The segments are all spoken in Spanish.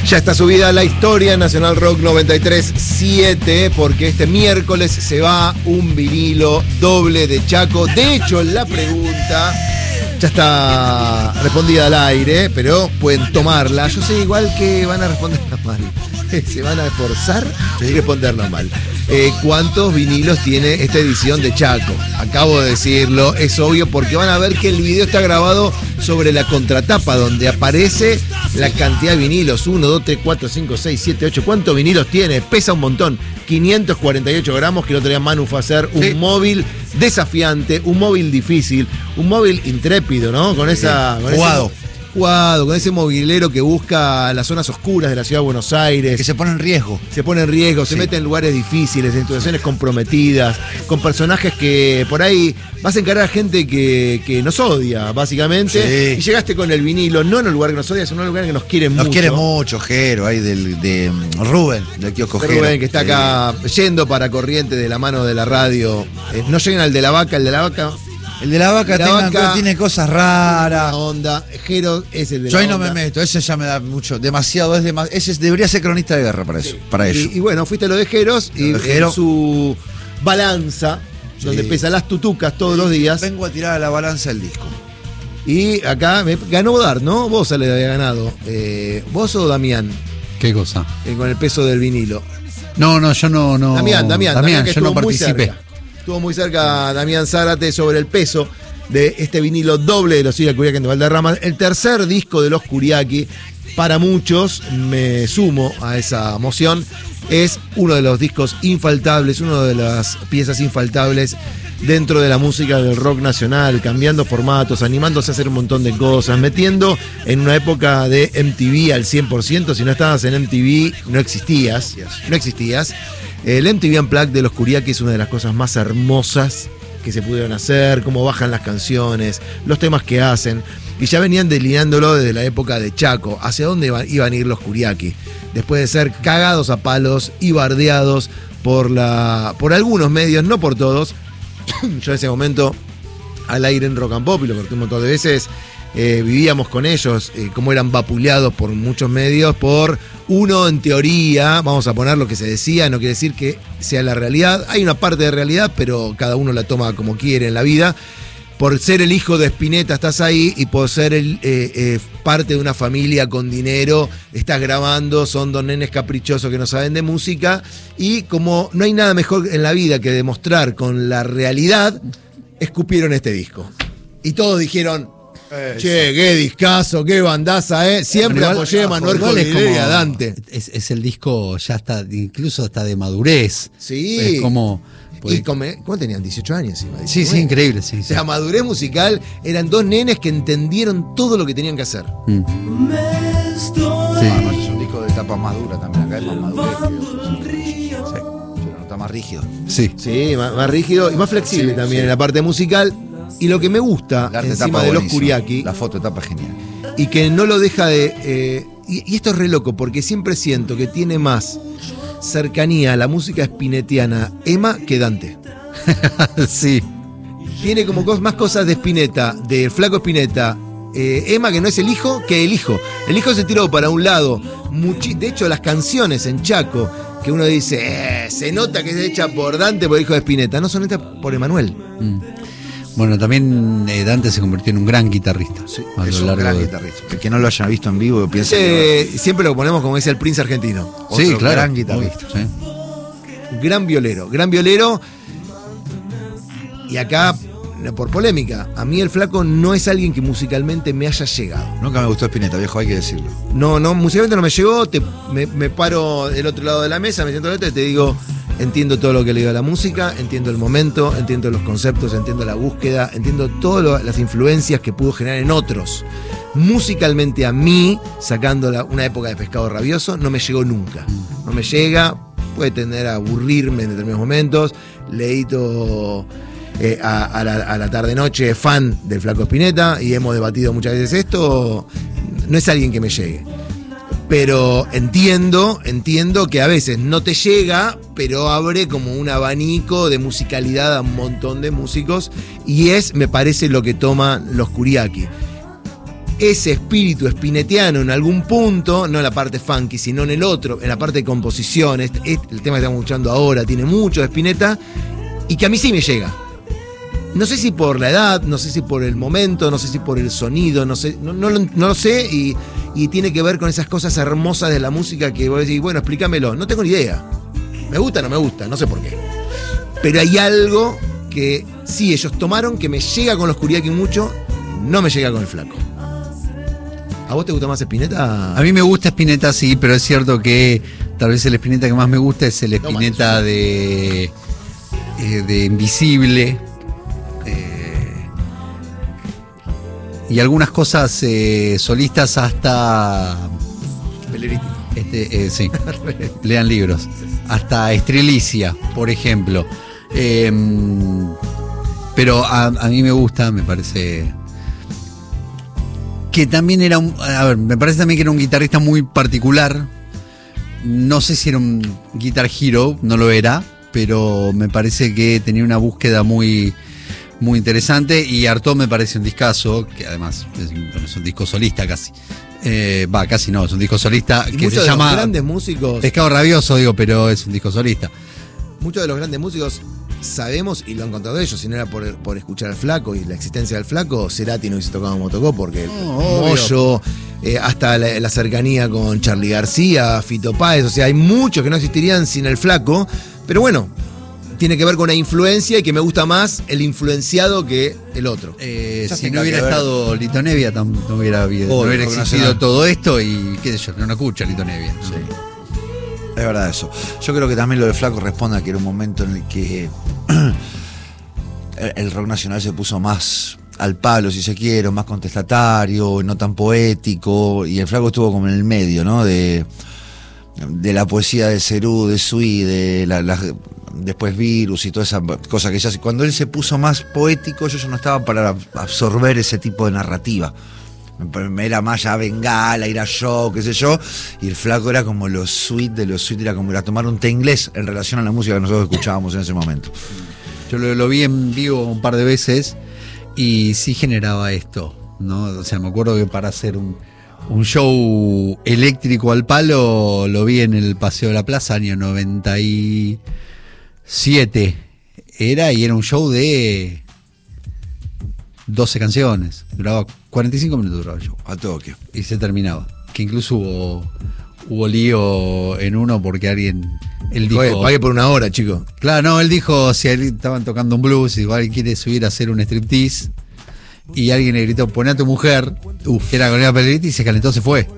Ya está subida la historia Nacional Rock 93.7 porque este miércoles se va un vinilo doble de Chaco. De hecho, la pregunta ya está respondida al aire, pero pueden tomarla. Yo sé igual que van a responderla mal. Se van a esforzar y responderla mal. ¿Cuántos vinilos tiene esta edición de Chaco? Acabo de decirlo, es obvio porque van a ver que el video está grabado sobre la contratapa donde aparece la cantidad de vinilos. 1, 2, 3, 4, 5, 6, 7, 8. ¿Cuántos vinilos tiene? Pesa un montón. 548 gramos que el otro día Manu fue a hacer un móvil desafiante, un móvil difícil, un móvil intrépido, ¿no? Con esa... Con ese movilero que busca las zonas oscuras de la ciudad de Buenos Aires. Que se pone en riesgo. Se mete en lugares difíciles, en situaciones comprometidas, con personajes que por ahí vas a encarar a gente que nos odia, básicamente. Y llegaste con el vinilo, no en un lugar que nos odia, sino en un lugar que nos quiere mucho. Nos quiere mucho, Jero, ahí de Rubén, del kiosco Jero. Rubén, que está acá yendo para Corrientes de la mano de la radio. No lleguen al de la vaca, el de la vaca... El de la vaca tiene cosas raras. Onda, Jero es el de la Yo ahí onda. no me meto, ese ya me da mucho, demasiado, ese debería ser cronista de guerra para eso, para ello. Y bueno, fuiste a lo de Jeros y en su balanza, donde pesan las tutucas todos los días. Vengo a tirar a la balanza el disco. Y acá ganó Bodar, ¿no? Vos le había ganado. ¿Vos o Damián? ¿Qué cosa? Con el peso del vinilo. No, yo no. Damián, que yo no participé. Estuvo muy cerca Damián Zárate sobre el peso de este vinilo doble de los Ciriaco Curiaki de Valderrama. El tercer disco de los Curiaki, para muchos, me sumo a esa moción, es uno de los discos infaltables, una de las piezas infaltables dentro de la música del rock nacional, cambiando formatos, animándose a hacer un montón de cosas, metiendo en una época de MTV al 100%, si no estabas en MTV no existías. El MTV Unplugged de los Curiaki es una de las cosas más hermosas que se pudieron hacer, cómo bajan las canciones, los temas que hacen, y ya venían delineándolo desde la época de Chaco, hacia dónde iban a ir los Curiaki, después de ser cagados a palos y bardeados por algunos medios, no por todos. Yo en ese momento, al aire en Rock and Pop, y lo corté un montón de veces, vivíamos con ellos, cómo eran vapuleados por muchos medios, por uno en teoría, vamos a poner lo que se decía, no quiere decir que sea la realidad, hay una parte de realidad, pero cada uno la toma como quiere en la vida. Por ser el hijo de Spinetta estás ahí, y por ser parte de una familia con dinero estás grabando, son dos nenes caprichosos que no saben de música, y como no hay nada mejor en la vida que demostrar con la realidad, escupieron este disco. Y todos dijeron... Che, qué discazo, qué bandaza, Siempre apoyé a Manuel Cordillera y a Dante. Es el disco, ya está, incluso hasta de madurez. Sí. Es como... Y ¿cómo tenían? 18 años. Sí, increíble, sí. O sea, madurez musical, eran dos nenes que entendieron todo lo que tenían que hacer. Es un disco de etapa más dura también, acá es más madurez que otros. Pero está más rígido. Sí, más rígido y más flexible también en la parte musical. Y lo que me gusta encima de los Curiaki, la foto etapa genial, y que no lo deja de... y esto es re loco, porque siempre siento que tiene más cercanía a la música spinettiana Emma que Dante. Sí. Tiene como más cosas de Spinetta, de Flaco Spinetta. Emma, que no es el hijo, que el hijo. El hijo se tiró para un lado. De hecho, las canciones en Chaco, que uno dice, se nota que es hecha por Dante, por el hijo de Spinetta, no son hechas por Emanuel. Bueno, también Dante se convirtió en un gran guitarrista. Sí, es un gran guitarrista. El que no lo haya visto en vivo piensa que... Siempre lo ponemos como dice el Prince argentino. Sí, claro. Gran guitarrista. Gran violero. Y acá, por polémica, a mí el Flaco no es alguien que musicalmente me haya llegado. Nunca me gustó Spinetta, viejo, hay que decirlo. No, musicalmente no me llegó. Me paro del otro lado de la mesa, me siento del otro y te digo... Entiendo todo lo que le dio a la música, entiendo el momento, entiendo los conceptos, entiendo la búsqueda, entiendo todas las influencias que pudo generar en otros. Musicalmente a mí, sacando una época de Pescado Rabioso, no me llegó nunca. No me llega, puede tender a aburrirme en determinados momentos. Leíto a la tarde-noche, fan del Flaco Spinetta, y hemos debatido muchas veces esto. No es alguien que me llegue. Pero entiendo que a veces no te llega, pero abre como un abanico de musicalidad a un montón de músicos, y me parece lo que toman los Curiaki. ese espíritu spinettiano en algún punto, no en la parte funky, sino en el otro, en la parte de composición. El tema que estamos escuchando ahora tiene mucho de Spinetta y que a mí sí me llega. No sé si por la edad, no sé si por el momento, no sé si por el sonido, no sé, no lo sé, y tiene que ver con esas cosas hermosas de la música que vos decís, bueno, explícamelo. No tengo ni idea. Me gusta, no me gusta, no sé por qué. Pero hay algo que sí ellos tomaron que me llega con los Kuriaki mucho, no me llega con el Flaco. ¿A vos te gusta más Spinetta? A mí me gusta Spinetta, sí, pero es cierto que tal vez el Spinetta que más me gusta es el Spinetta de Invisible. Y algunas cosas solistas hasta... Peleriti. Sí, lean libros. Hasta Estrelicia, por ejemplo. Pero a mí me gusta, me parece... Que también era me parece también que era un guitarrista muy particular. No sé si era un guitar hero, no lo era, pero me parece que tenía una búsqueda muy, muy interesante. Y Artaud me parece un discazo, que además es un disco solista casi. Casi no, es un disco solista y que se llama... Muchos grandes músicos... Pescado Rabioso, digo, pero es un disco solista. Muchos de los grandes músicos sabemos, y lo han contado ellos, si no era por escuchar al Flaco y la existencia del Flaco, Cerati no hubiese tocado como tocó, porque el Moyo, hasta la cercanía con Charly García, Fito Páez, o sea, hay muchos que no existirían sin el Flaco, pero bueno, tiene que ver con una influencia y que me gusta más el influenciado que el otro. Si no hubiera estado Lito Nevia, no hubiera existido todo esto y qué sé yo, no escucha Lito Nevia. Sí. Es verdad eso. Yo creo que también lo de Flaco responde a que era un momento en el que el rock nacional se puso más al palo, si se quiere, más contestatario, no tan poético, y el Flaco estuvo como en el medio, ¿no? De la poesía de Cerú, de Sui, después Virus y toda esa cosa que cuando él se puso más poético, yo ya no estaba para absorber ese tipo de narrativa. Era más ya Bengala, era yo, qué sé yo, y el Flaco era como los sweet de los sweet, era como ir a tomar un té inglés en relación a la música que nosotros escuchábamos en ese momento. Yo lo vi en vivo un par de veces y sí generaba esto, ¿no? O sea, me acuerdo que para hacer un show eléctrico al palo lo vi en el Paseo de la Plaza, año 97 era un show de 12 canciones, duraba 45 minutos duraba el show. A Tokio. Y se terminaba. Que incluso hubo lío en uno porque él dijo... Oye, pague por una hora, chico. Claro, no, él dijo, si estaban tocando un blues, y alguien quiere subir a hacer un striptease, y alguien le gritó, poné a tu mujer, que era con la Pellegriti, y se calentó, se fue.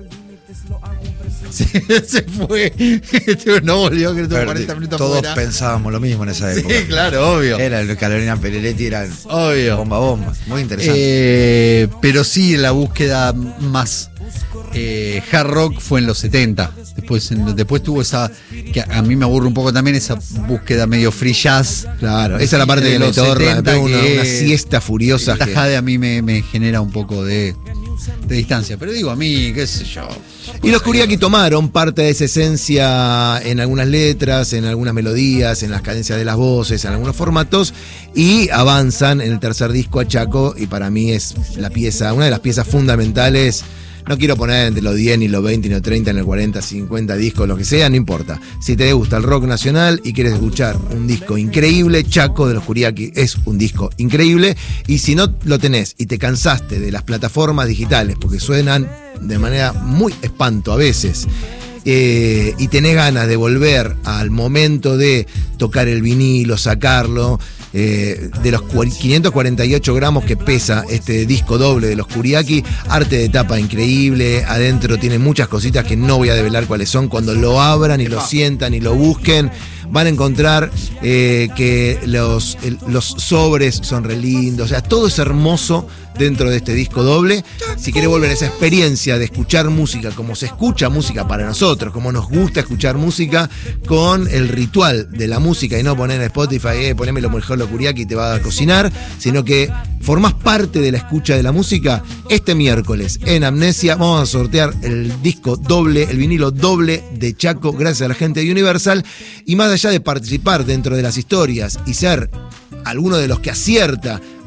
Se fue. No volvió, que tuvo 40 minutos todos fuera. Pensábamos lo mismo en esa época. Sí, claro, obvio. Era el Carolina Pellegriti, era obvio. Bomba. Muy interesante. Pero sí, la búsqueda más hard rock fue en los 70. Después tuvo esa, que a mí me aburre un poco también, esa búsqueda medio free jazz. Claro, esa es la parte de los 70, una siesta furiosa. La Jade a mí me genera un poco de distancia. Pero digo, a mí, qué sé yo. Y los Kuriaki tomaron parte de esa esencia en algunas letras, en algunas melodías, en las cadencias de las voces, en algunos formatos, y avanzan en el tercer disco a Chaco, y para mí es una de las piezas fundamentales. No quiero poner entre los 10, ni los 20, ni los 30, ni los 40, 50 discos, lo que sea, no importa. Si te gusta el rock nacional y quieres escuchar un disco increíble, Chaco de los Kuriaki es un disco increíble. Y si no lo tenés y te cansaste de las plataformas digitales, porque suenan de manera muy espanto a veces, y tenés ganas de volver al momento de tocar el vinilo, sacarlo, de los 548 gramos que pesa este disco doble de los Kuriaki, arte de tapa increíble, adentro tiene muchas cositas que no voy a develar cuáles son. Cuando lo abran y lo sientan y lo busquen, van a encontrar que los sobres son re lindos, o sea, todo es hermoso dentro de este disco doble. Si querés volver a esa experiencia de escuchar música como se escucha música para nosotros, como nos gusta escuchar música, con el ritual de la música y no poner en Spotify, poneme lo mejor lo Kuriaki y te va a cocinar, sino que formás parte de la escucha de la música. Este miércoles en Amnesia vamos a sortear el disco doble, el vinilo doble de Chaco, gracias a la gente de Universal. Y más allá de participar dentro de las historias y ser alguno de los que acierta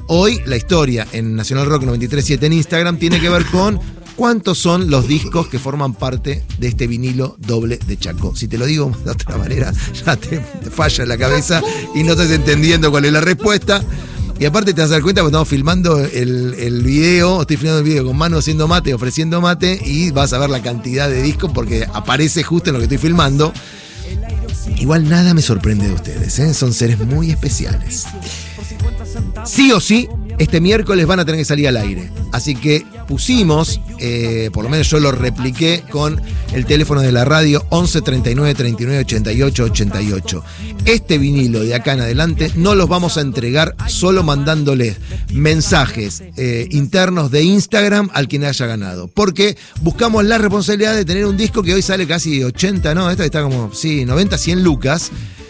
Hoy la historia en Nacional Rock 93.7 en Instagram tiene que ver con cuántos son los discos que forman parte de este vinilo doble de Chaco. Si te lo digo de otra manera, ya te falla la cabeza y no estás entendiendo cuál es la respuesta. Y aparte te vas a dar cuenta porque estamos filmando el video, estoy filmando el video con Manu haciendo mate, ofreciendo mate, y vas a ver la cantidad de discos porque aparece justo en lo que estoy filmando. Igual nada me sorprende de ustedes, ¿eh? Son seres muy especiales. Sí o sí, este miércoles van a tener que salir al aire. Así que pusimos, por lo menos yo lo repliqué con el teléfono de la radio 11 39 39 88 88. Este vinilo de acá en adelante no los vamos a entregar solo mandándoles mensajes internos de Instagram al quien haya ganado. Porque buscamos la responsabilidad de tener un disco que hoy sale casi 80, ¿no? Esta está como, sí, 90, 100 lucas.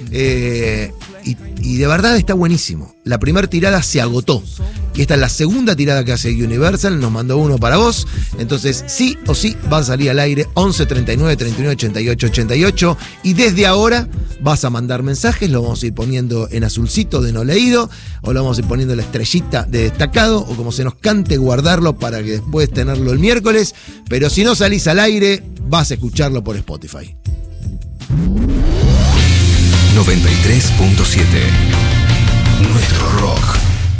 Y de verdad está buenísimo. La primera tirada se agotó. Y esta es la segunda tirada que hace Universal. Nos mandó uno para vos. Entonces, sí o sí, va a salir al aire 11 39 39 88 88. Y desde ahora vas a mandar mensajes. Lo vamos a ir poniendo en azulcito de no leído. O lo vamos a ir poniendo la estrellita de destacado. O como se nos cante, guardarlo para que después tenerlo el miércoles. Pero si no salís al aire, vas a escucharlo por Spotify. 93.7 Nuestro rock.